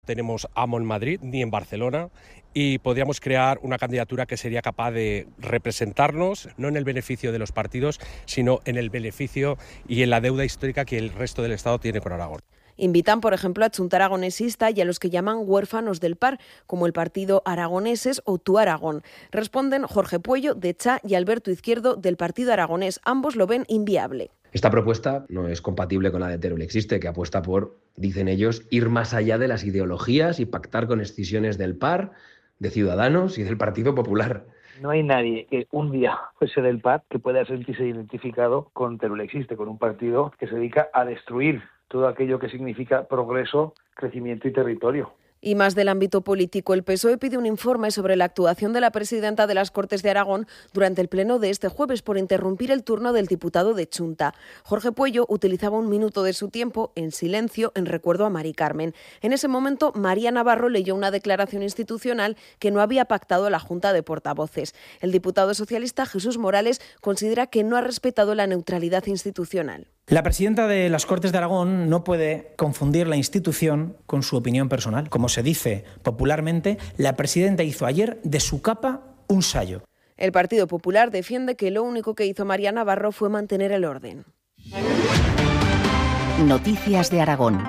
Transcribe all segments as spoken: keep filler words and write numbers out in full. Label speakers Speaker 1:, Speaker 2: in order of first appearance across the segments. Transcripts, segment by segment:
Speaker 1: Tenemos amo en Madrid ni en Barcelona y podríamos crear una candidatura que sería capaz de representarnos, no en el beneficio de los partidos, sino en el beneficio y en la deuda histórica que el resto del Estado tiene con Aragón.
Speaker 2: Invitan, por ejemplo, a Chunta Aragonesista y a los que llaman huérfanos del Par, como el Partido Aragoneses o Tu Aragón. Responden Jorge Puello, de Cha, y Alberto Izquierdo, del Partido Aragonés. Ambos lo ven inviable.
Speaker 3: Esta propuesta no es compatible con la de Teruel Existe, que apuesta por, dicen ellos, ir más allá de las ideologías y pactar con escisiones del Par, de Ciudadanos y del Partido Popular.
Speaker 4: No hay nadie que un día fuese del P A R que pueda sentirse identificado con Teruel Existe, con un partido que se dedica a destruir todo aquello que significa progreso, crecimiento y territorio.
Speaker 2: Y más del ámbito político, el P S O E pide un informe sobre la actuación de la presidenta de las Cortes de Aragón durante el pleno de este jueves por interrumpir el turno del diputado de Chunta. Jorge Puello utilizaba un minuto de su tiempo en silencio en recuerdo a Mari Carmen. En ese momento, María Navarro leyó una declaración institucional que no había pactado la Junta de Portavoces. El diputado socialista Jesús Morales considera que no ha respetado la neutralidad institucional.
Speaker 5: La presidenta de las Cortes de Aragón no puede confundir la institución con su opinión personal. Como se dice popularmente, la presidenta hizo ayer de su capa un sayo.
Speaker 2: El Partido Popular defiende que lo único que hizo María Navarro fue mantener el orden.
Speaker 6: Noticias de Aragón.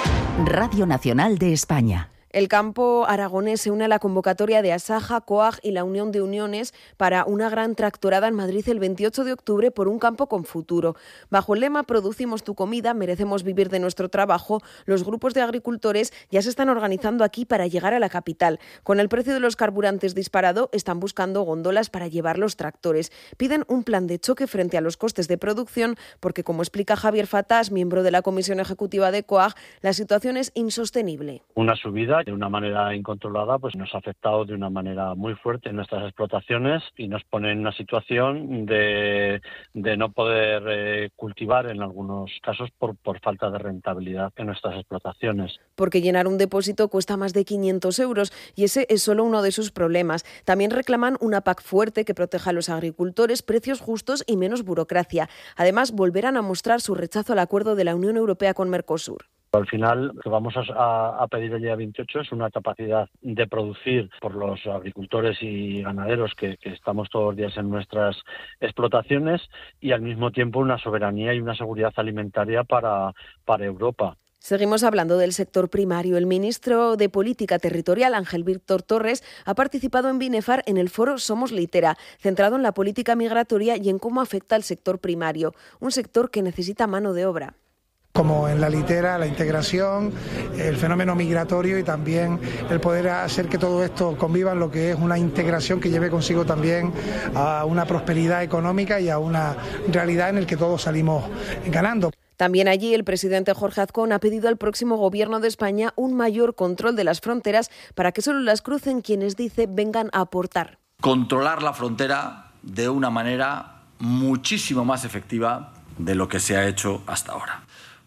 Speaker 6: Radio Nacional de España.
Speaker 2: El campo aragonés se une a la convocatoria de Asaja, COAG y la Unión de Uniones para una gran tractorada en Madrid el veintiocho de octubre por un campo con futuro. Bajo el lema "Producimos tu comida, merecemos vivir de nuestro trabajo", los grupos de agricultores ya se están organizando aquí para llegar a la capital. Con el precio de los carburantes disparado, están buscando góndolas para llevar los tractores. Piden un plan de choque frente a los costes de producción porque, como explica Javier Fatás, miembro de la Comisión Ejecutiva de COAG, la situación es insostenible.
Speaker 7: Una subida de una manera incontrolada pues nos ha afectado de una manera muy fuerte en nuestras explotaciones y nos pone en una situación de, de no poder eh, cultivar en algunos casos por, por falta de rentabilidad en nuestras explotaciones.
Speaker 2: Porque llenar un depósito cuesta más de quinientos euros y ese es solo uno de sus problemas. También reclaman una P A C fuerte que proteja a los agricultores, precios justos y menos burocracia. Además, volverán a mostrar su rechazo al acuerdo de la Unión Europea con Mercosur.
Speaker 7: Al final, lo que vamos a, a pedir el día veintiocho es una capacidad de producir por los agricultores y ganaderos que, que estamos todos los días en nuestras explotaciones y al mismo tiempo una soberanía y una seguridad alimentaria para, para Europa.
Speaker 2: Seguimos hablando del sector primario. El ministro de Política Territorial, Ángel Víctor Torres, ha participado en Binefar en el foro Somos Litera, centrado en la política migratoria y en cómo afecta al sector primario, un sector que necesita mano de obra.
Speaker 8: Como en la litera, la integración, el fenómeno migratorio y también el poder hacer que todo esto conviva en lo que es una integración que lleve consigo también a una prosperidad económica y a una realidad en la que todos salimos ganando.
Speaker 2: También allí el presidente Jorge Azcón ha pedido al próximo Gobierno de España un mayor control de las fronteras para que solo las crucen quienes, dice, vengan a aportar.
Speaker 9: Controlar la frontera de una manera muchísimo más efectiva de lo que se ha hecho hasta ahora.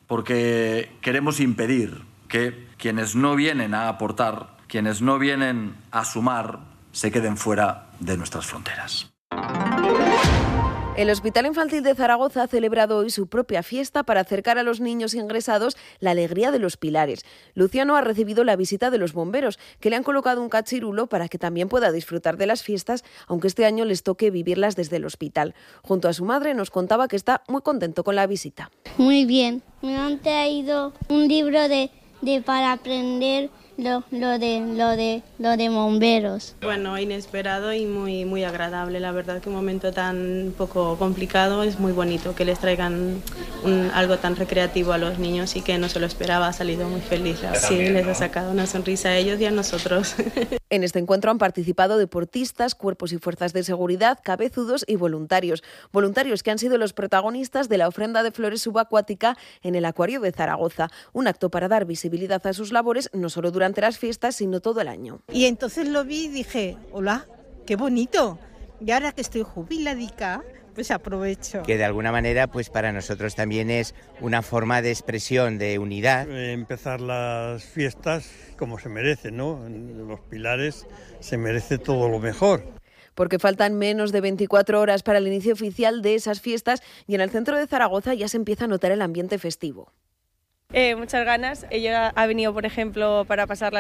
Speaker 9: Porque queremos impedir que quienes no vienen a aportar, quienes no vienen a sumar, se queden fuera de nuestras fronteras.
Speaker 2: El Hospital Infantil de Zaragoza ha celebrado hoy su propia fiesta para acercar a los niños ingresados la alegría de los pilares. Luciano ha recibido la visita de los bomberos, que le han colocado un cachirulo para que también pueda disfrutar de las fiestas, aunque este año les toque vivirlas desde el hospital. Junto a su madre nos contaba que está muy contento con la visita.
Speaker 10: Muy bien, me han traído un libro de, de para aprender Lo, lo de lo de lo de bomberos.
Speaker 11: Bueno, inesperado y muy muy agradable. La verdad que un momento tan poco complicado es muy bonito que les traigan un, algo tan recreativo a los niños y que no se lo esperaba. Ha salido muy feliz. Sí, les ha sacado una sonrisa a ellos y a nosotros.
Speaker 2: En este encuentro han participado deportistas, cuerpos y fuerzas de seguridad, cabezudos y voluntarios. Voluntarios que han sido los protagonistas de la ofrenda de flores subacuática en el Acuario de Zaragoza. Un acto para dar visibilidad a sus labores, no solo durante durante las fiestas, sino todo el año.
Speaker 12: Y entonces lo vi y dije, hola, qué bonito. Y ahora que estoy jubiladica, pues aprovecho.
Speaker 13: Que de alguna manera, pues para nosotros también es una forma de expresión, de unidad.
Speaker 14: Empezar las fiestas como se merece, ¿no? En los pilares se merece todo lo mejor.
Speaker 2: Porque faltan menos de veinticuatro horas para el inicio oficial de esas fiestas y en el centro de Zaragoza ya se empieza a notar el ambiente festivo.
Speaker 15: Eh, muchas ganas. Ella ha venido, por ejemplo, para pasar la